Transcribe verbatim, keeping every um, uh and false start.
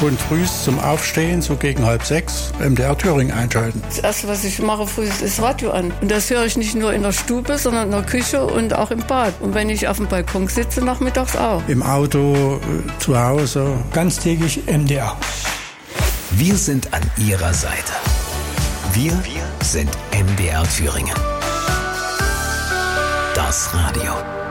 Und früh zum Aufstehen, so gegen halb sechs, M D R Thüringen einschalten. Das Erste, was ich mache früh, ist das Radio an. Und das höre ich nicht nur in der Stube, sondern in der Küche und auch im Bad. Und wenn ich auf dem Balkon sitze, nachmittags auch. Im Auto, zu Hause. Ganztägig M D R. Wir sind an Ihrer Seite. Wir, wir sind M D R Thüringen. Das Radio.